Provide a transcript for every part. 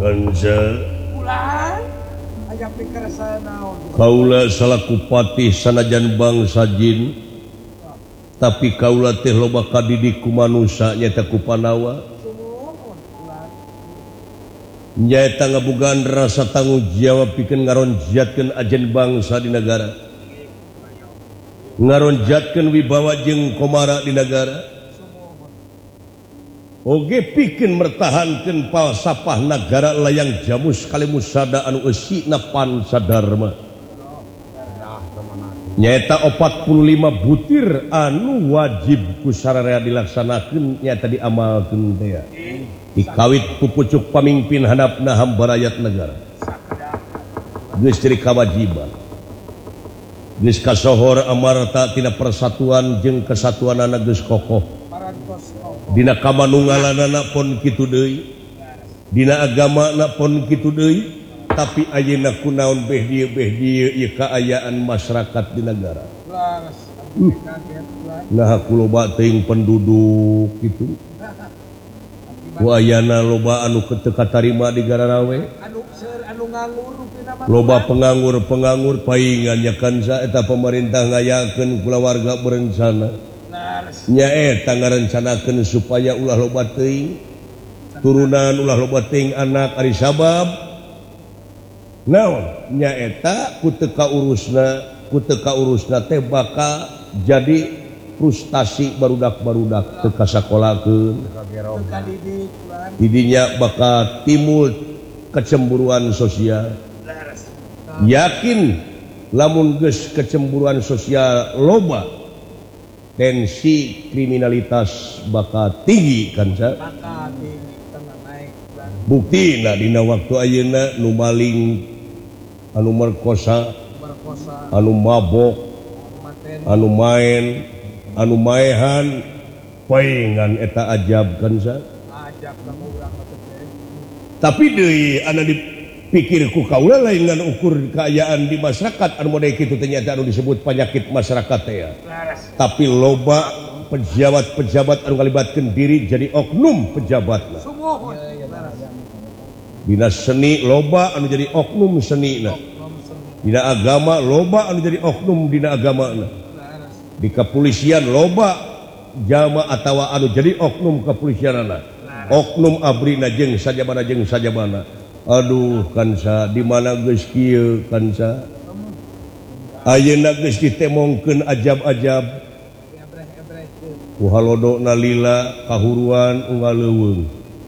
Kaula salaku patih sanajan bangsa jin tapi kaula teh loba kadidik ku manusia nyaeta ku Panawa nyaeta ngabogaan rasa tanggung jawab pikeun ngaronjatkeun ajen bangsa di negara ngaronjatkeun wibawa jeung komara di negara oge pikeun mertahankeun falsafah negara layang jamus kalimus sada anu eusina pansadarma nyaeta 45 butir anu wajib ku sararea dilaksanakeun nyaeta diamalkeun teh dikawit ku pucuk pamimpin handapna hamba rakyat negara geus jadi kawajiban geus kasohor amarta tina persatuan jeung kesatuanana geus kokoh dina kamanunggalanana pun kitu deui dina agamana pun kitu deui tapi ayeuna kunaon beh dieu ieu kaayaan masyarakat di negara nah kuloba teuing penduduk kitu wayana loba anu teu katarima di Gararawe loba penganggur paingan nyakansa eta pemerintah ngayakeun kulawarga berencana nyaeta ngarencanakeun supaya ulah loba teuing turunan ulah loba teuing anak ari sabab naon nyaeta ku teu kaurusna teh bakal jadi frustasi barudak-barudak teu kasakolakeun didinya bakal timbul kecemburuan sosial yakin lamun geus kecemburuan sosial loba tensi kriminalitas bakal tinggi kan sa buktina dina waktu ayeuna nu maling anu merkosa anu mabok anu main anu maehan paingan eta ajab kan sa tapi deui anu dipikir ku kaula lain ngan ukur kaayaan di masyarakat anu model kitu ternyata anu disebut penyakit masyarakat teh tapi loba pejabat-pejabat anu ngalibatkeun diri jadi oknum pejabatna dina seni loba anu jadi oknum senina dina agama loba anu jadi oknum dina agamana di kepolisian loba jama atawa anu jadi oknum kepolisianana oknum abrina jeung sajabana aduh kansa di mana geus kieu kansa ayeuna geus ditemongkeun ajab-ajab ku halodona lila kahuruan unggal leuweung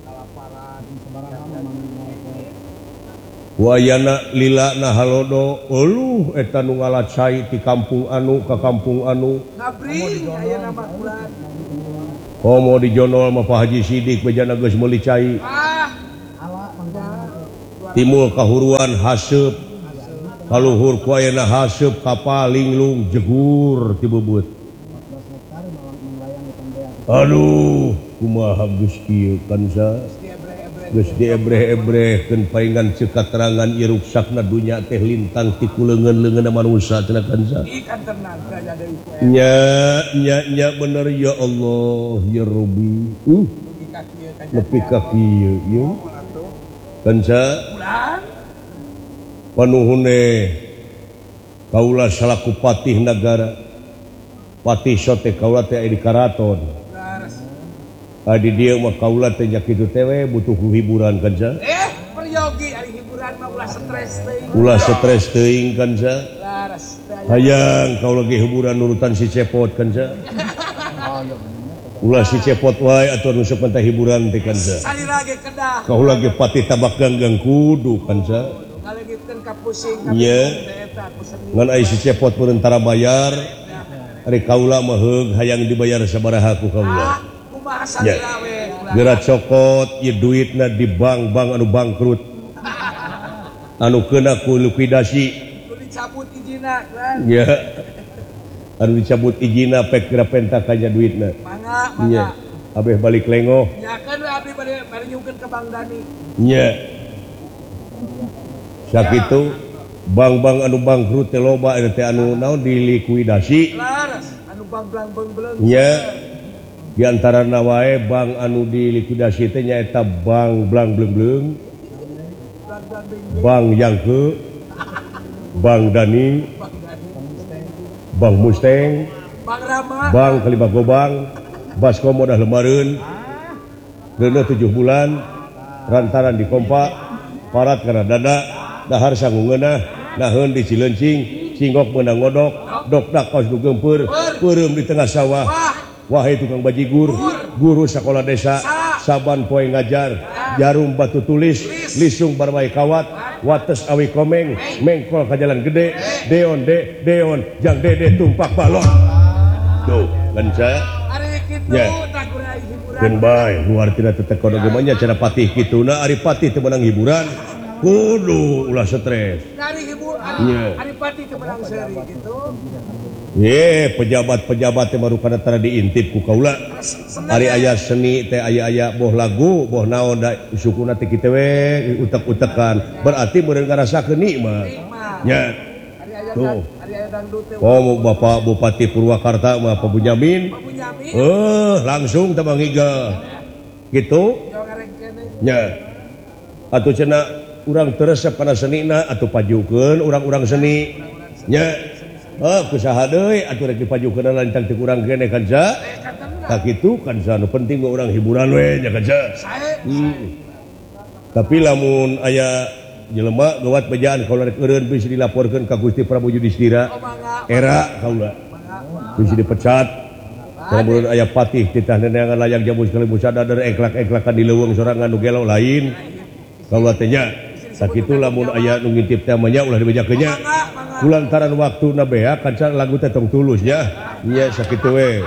wayana lila na halodo uluh eta nu ngalacai ti kampung anu ka kampung anu ngabri ayeuna mah bulan mau dijonol mah Pak Haji Sidik bejana geus meuli cai timul kahuruan haseup kaluhur ku ayeuna haseup kapal linglung jegur ti bebeut aduh kumaha geus kieu kansa geus diebreh-ebrehkeun paingan ceuk katerangan ieu ruksakna dunya teh lintang ti kuleungeun-leungeunna manusia cenah kansa nya bener ya Allah ya Rabbi nepi ka kieu ye kansa panuhune kaula salaku patih nagara patih sote kaula teh di karaton di dia mah kaula teh nya kitu teh butuh hiburan kansa peryogi ari hiburan mah ulah stres teuing kansa hayang kaula ge hiburan nurutan si cepot kansa ulah si cepot wae atuh nu sapenting hiburan teh kansa salira ge kedah kaula ge pati tabak ganggang kudu kansa ngalegitkeun ka pusing nya ngan ai si cepot perantara bayar ari kaula mah heug hayang dibayar sabaraha ku kaula ya. Gerak cokot ya duitna di bank anu bangkrut anu kena ku likuidasi dicabut izina kan ya anu dicabut izina pek geura pentak aja duitna mangga abeh balik lengoh nya kan abdi bari nyungkeun ke Bang Dani nya sakitu bank anu bangkrut teh loba eta teh anu naon dilikuidasi laras anu bang-blang nya di antara wae bank anu dilikuidasi teh nyaeta bank blang-bleng Bang Yangke, Bang Dani, Bang Mustang, Bang Kalibah Gobang, Basko Modah Lemareun, Dena 7 bulan, rantaran di kompak, parat karena dada, dahar sangu ngeunah, naheun di Cilencing, cinggok menang ngodok, dokdak kaos nu gempeur, peureum di tengah sawah. Wahai tukang bajigur, guru sekolah desa, saban poe ngajar, jarum batu tulis, lisung barmai kawat, wates awi komeng, mengkol ka jalan gede, deon jang dede tumpak balon. Tuh, lanca. Ya. Dan bae, luar tina tetek kono gemanya cara patih kituna, ari patih teu meunang hiburan. Kudu ulah stres. Dari hiburan, ari patih teu meunang seuri gitu. Pejabat-pejabat yang baru kana tara diintip ku kaula. Ari aya seni teh aya boh lagu, boh naon da sukuna teh kitu we utek-utekan. Berarti meureun ngarasakeun nikmat. Nya. Tuh. Oh, Bapak Bupati Purwakarta mah Pak Bunyamin. Langsung teh mangiga. Gitu. Nya. Atuh cenah urang teu resep kana senina atuh pajukeun urang-urang seni. Nya. Kusaha deui atuh rek dipajukeun lancang teu kurang kene kan sa. Tak kitu kan sa nu penting mah urang hiburan we nya kan sa. Tapi lamun aya jelema gawat bejaan kalau rek eureun bisa dilaporkeun ka Gusti Prabu Yudhistira. Era kaula. Bisa dipecat. Lamun aya patih titah neneangan layang jamu sekali musadadar eklak-eklakan di leuweung sorangan nu gelo lain. Kaula teh nya sakitu lamun aya nu ngintip teh mah nya ulah dibejakeun nya. Kulantaran waktu na bea kanca lagu teh tong tulus ya. Nya sakitu we.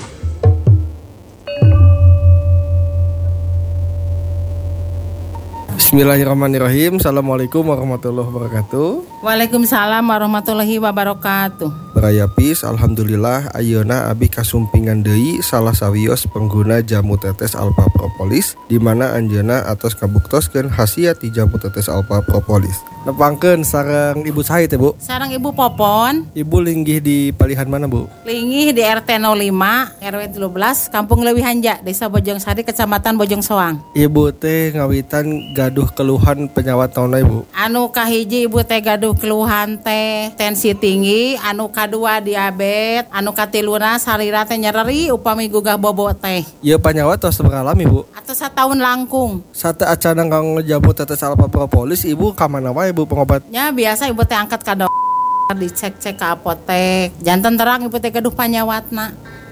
Bismillahirrahmanirrahim. Assalamualaikum warahmatullahi wabarakatuh. Waalaikumsalam warahmatullahi wabarakatuh. Barayapis, alhamdulillah ayeuna abi kasumpingan deui salah sawios pengguna jamu tetes alpha propolis di mana anjeunna atos kabuktoskeun khasiat ti jamu tetes alpha propolis. Nepangkeun sareng Ibu Said teh, Bu. Sareng Ibu Popon. Ibu linggih di palihan mana, Bu? Linggih di RT 05 RW 13 Kampung Leuwi Hanja, Desa Bojongsari, Kecamatan Bojongsoang. Ibu teh ngawitan gaduh keluhan penyawat naon Ibu? Anu kahiji Ibu teh gaduh keluhan teh tensi tinggi, anu kadua diabetes, anu katiluna sarira teh nyeri upami gugah bobo teh. Ieu penyawat tos mengalami, Bu? Atau 1 tahun langkung. Sate acana kang jamu tetes alpha propolis Ibu ka mana wae Bu pengobatnya? Biasa Ibu teh angkat ka dokter, dicek-cek ke apotek. Janten terang Ibu teh gaduh panyawatna.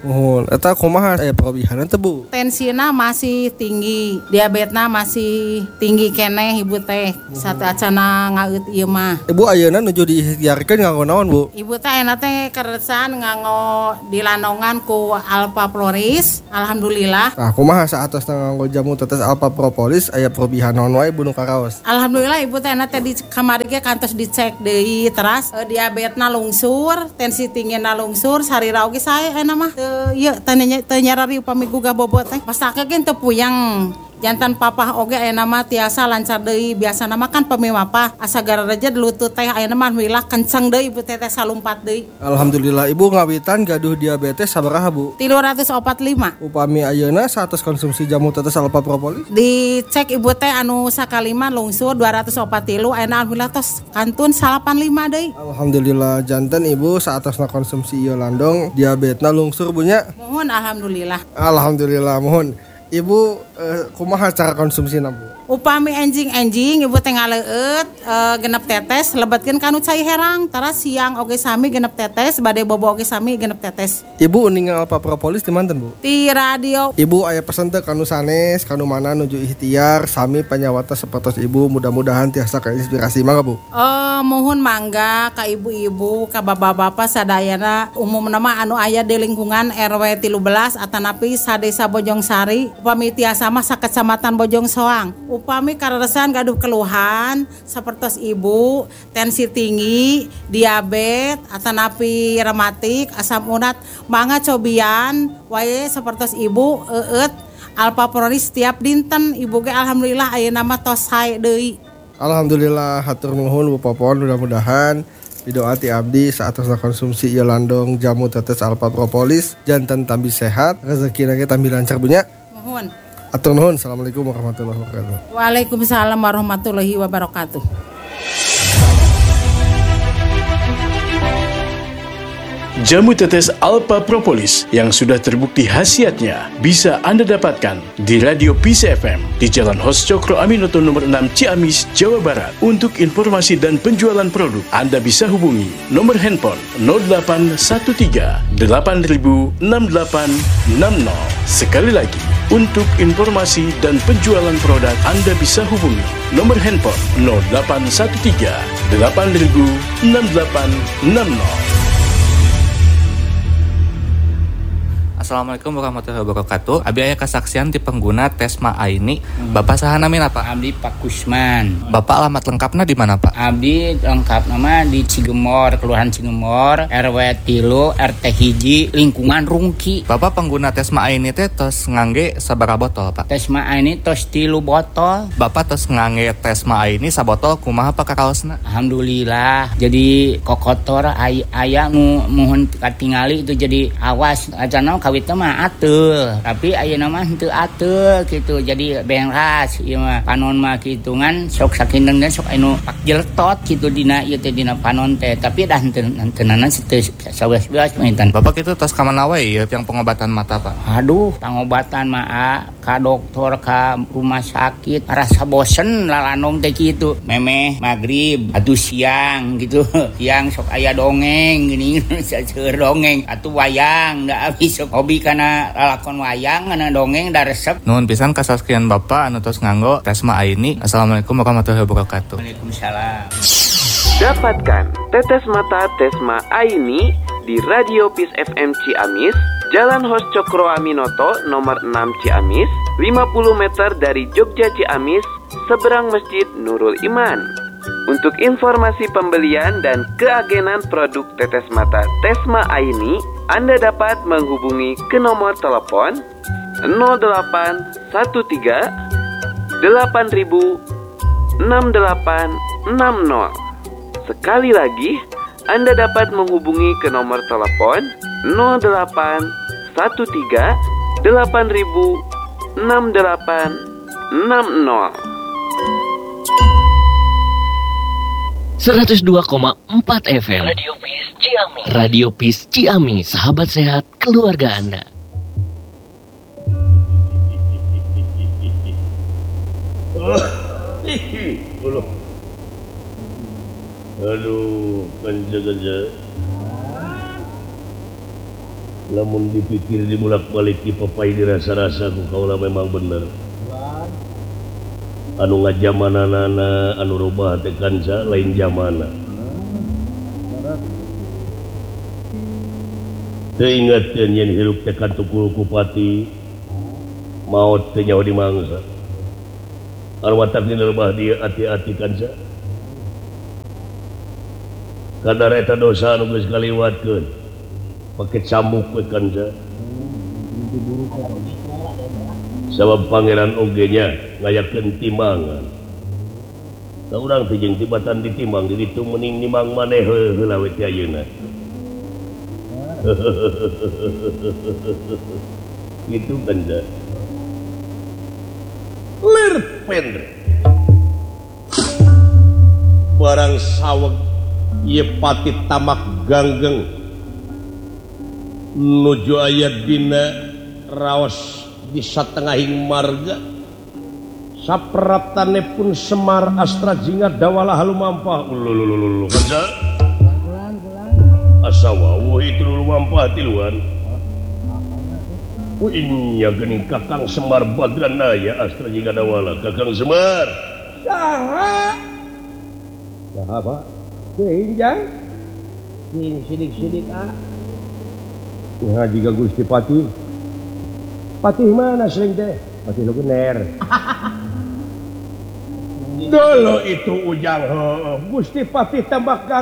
Eta kumaha aya parobihanan teh Bu? Tensina masih tinggi, diabetesna masih tinggi keneh Ibu teh. Sate acana ngaeut ieu mah. Ibu ayeuna nuju diikhtiarkeun nganggo naon Bu? Ibu teh enak teh keresan nganggo dilandongan ku Alpha Floris. Alhamdulillah. Nah, kumaha saatos nganggo jamu tetes alpha propolis aya parobihan naon wae Bu nu karaos? Alhamdulillah Ibu teh enak teh di kamari ge kantos dicek deui teras diabetesna lungsur, tensi tinggina lungsur, sarira oge sae enak mah. Ieu teh nyarari upami gugah bobot teh. Pastake ge teu puyeng. Jantan papah oge ayeuna mah tiasa lancar deui. Biasana mah kan pemimapah asa garareja lutut teh ayeuna mah wilah kenceng deui Ibu teh salumpat deui. Alhamdulillah Ibu ngawitan gaduh diabetes sabaraha Bu? 345. Upami ayeuna satos konsumsi jamu tetes alpha propolis? Dicek Ibu teh anu sakalima lungsur 243 ayeuna alhamdulillah tos kantun 85 deui. Alhamdulillah janten Ibu saatosna konsumsi ieu landong diabetesna lungsur Bu nya. Mohon alhamdulillah. Alhamdulillah mohon. Ibu kumaha cara konsumsina Bu? Upami enjing Ibu teh ngaleueut genep tetes lebetkeun kanu cai herang taras siang oge sami genep tetes bade bobo oge sami genep tetes. Ibu ningal alpha propolis di manten Bu? Di radio. Ibu aya pesen teh kanu sanes kanu mana nuju ikhtiar sami panyawata sapertos Ibu mudah-mudahan tiasa kainspirasi mangga Bu. Mohon mangga ka ibu-ibu ka bapak-bapak sadayana umumna mah anu aya di lingkungan RW 13 atanapi sadesa Bojongsari upami tiasa mah sakecamatan Bojongsoang. Upami kareresan gaduh keluhan sapertos Ibu tensi tinggi, diabetes, atanapi rematik, asam urat, mangga cobian wae sapertos Ibu eut alpha propolis tiap dinten. Ibu ge alhamdulillah ayeuna mah tos sae deui. Alhamdulillah hatur nuhun Bu Popon, mudah-mudahan Bidoa ti abdi saatosna konsumsi ieu landong jamu tetes alpha propolis janten tambi sehat, rezekina ge tambi lancar Bu nya. Mohon. Atur nuhun. Assalamualaikum warahmatullahi wabarakatuh. Waalaikumsalam warahmatullahi wabarakatuh. Jamu tetes Alpha Propolis yang sudah terbukti khasiatnya bisa Anda dapatkan di Radio Peace FM di Jalan Hos Cokro Aminoto nomor 6 Ciamis, Jawa Barat. Untuk informasi dan penjualan produk, Anda bisa hubungi nomor handphone 0813 8000 6860. Sekali lagi, untuk informasi dan penjualan produk, Anda bisa hubungi nomor handphone 0813 8000 6860. Assalamualaikum warahmatullahi wabarakatuh. Abi aya kesaksian di pengguna Tesma Aini. Bapak saha namina Pak? Abdi Pak Kusman. Bapak alamat lengkapnya di mana Pak? Abdi lengkap nama di Cigemor, Kelurahan Cigemor, RW 3, RT hiji, lingkungan Rungki. Bapak pengguna Tesma Aini teh tos ngangge sabaraha botol Pak? Tesma Aini tos 3 botol. Bapak tos ngangge Tesma Aini sabotol kumaha Pak kakaosna? Alhamdulillah. Jadi kokotor aya muhun katingali itu jadi awas acan kawit mah atul, tapi ayeuna mah henteu atul gitu. Jadi beras ieu mah panon mah kitungan sok sakindeung dan sok anu pak jeltot gitu dina ieu teh dina panon teh, tapi dah henteunan saweus-weus maintan. Bapak kitu tos ka mana wae ieu yang pengobatan mata Pak? Aduh, pengobatan mah ka dokter ka rumah sakit rasa bosen lalanong teh kitu. Memeh magrib atuh siang gitu. Siang sok aya dongeng gini seueur dongeng atuh wayang da abis sok hobi karena lakon wayang karena dongeng da resep. Nuhun pisan kasaskian Bapak anu tos nganggo Tesma Aini. Assalamualaikum warahmatullahi wabarakatuh. Waalaikumsalam. Dapatkan tetes mata Tesma Aini di Radio Peace FM Ciamis, Jalan Hos Cokro Aminoto nomor 6 Ciamis, 50 meter dari Jogja Ciamis, seberang Masjid Nurul Iman. Untuk informasi pembelian dan keagenan produk tetes mata Tesma Aini, Anda dapat menghubungi ke nomor telepon 0813 8000 6860. Sekali lagi, Anda dapat menghubungi ke nomor telepon 0813 8000 6860. 102,4 FM Radio Peace Ciamis, sahabat sehat keluarga Anda. Aduh, kanja. Lamun dipikir dibulak-balik dipapai dirasa-rasa ku kaula memang bener. Anu ngajamanana anu robah teh kanca lain zamana. Teu inget yen hirup teh katukul kupati maot teh nyawa di mangsa. Anu matak dina robah dia hati-hati kanca. Kadar eta dosa anu geus kaliwatkeun pake cambuk we kanca. Sabab pangeran oge nya ngayakeun timbangan. Da urang teh jeung tibatan ditimbang di ditu mending nimang maneh heula we ti ayeuna. Gitu kanca. Lir pendre. Barang saweg ieu pati tamak ganggeng nuju aya dina raos di satengahing marga sapraptane pun Semar Astra Jingga dawalah lumampah ululululu kanca asa wawuh itu lumampah tiluan inya geuning Kakang Semar Badranaya Astra Jingga dawala Kakang Semar saha Pak Hinjang ini sidik-sidik ngaji ka Gusti Patih mana sering teh? Patih nu bener. Dulu itu ujang Gusti Patih tambah